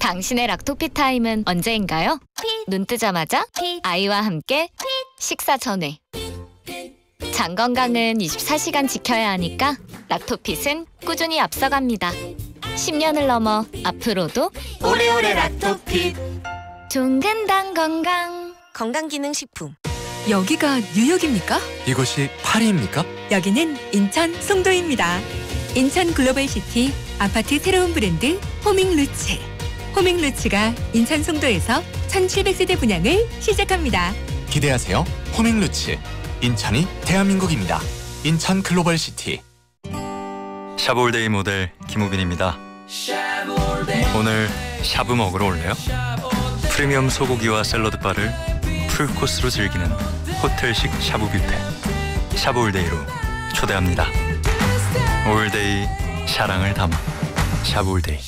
당신의 락토피 타임은 언제인가요? 눈 뜨자마자 아이와 함께 식사 전에. 장 건강은 24시간 지켜야 하니까 락토핏은 꾸준히 앞서갑니다. 10년을 넘어 앞으로도 오래오래 락토핏. 좋은 건강 건강. 건강기능식품. 여기가 뉴욕입니까? 이곳이 파리입니까? 여기는 인천 송도입니다. 인천 글로벌시티 아파트 새로운 브랜드 호밍루츠. 호밍루츠가 인천 송도에서 1700세대 분양을 시작합니다. 기대하세요. 호밍루츠. 인천이 대한민국입니다. 인천 글로벌시티. 샤브올데이 모델 김우빈입니다. 오늘 샤브 먹으러 올래요? 프리미엄 소고기와 샐러드바를 풀코스로 즐기는 호텔식 샤브 뷔페. 샤브올데이로 초대합니다. 올데이 사랑을 담아 샤브올데이.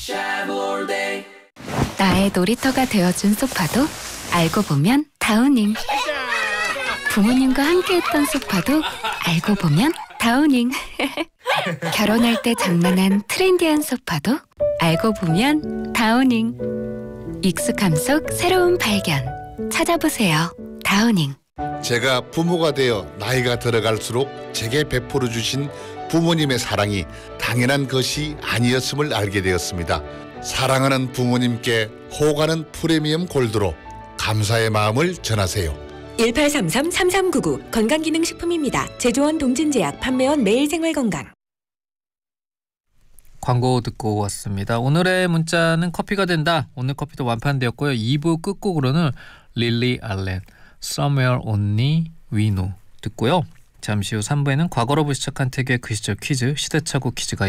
나의 놀이터가 되어준 소파도 알고 보면 다우닝. 부모님과 함께했던 소파도 알고 보면 다우닝. 결혼할 때 장만한 트렌디한 소파도 알고 보면 다우닝. 익숙함 속 새로운 발견. 찾아보세요. 다우닝. 제가 부모가 되어 나이가 들어갈수록 제게 베풀어 주신 부모님의 사랑이 당연한 것이 아니었음을 알게 되었습니다. 사랑하는 부모님께 호가는 프리미엄 골드로 감사의 마음을 전하세요. 1833-3399 건강기능식품입니다. 제조원 동진제약, 판매원 매일생활건강. 광고 듣고 왔습니다. 오늘의 문자는 커피가 된다. 오늘 커피도 완판되었고요. 2부 끝곡으로는 릴리 알렌 Somewhere Only We Know 듣고요. 잠시 후 3부에는 과거로부터 시작한 태교의 그 시절 퀴즈, 시대착오 퀴즈가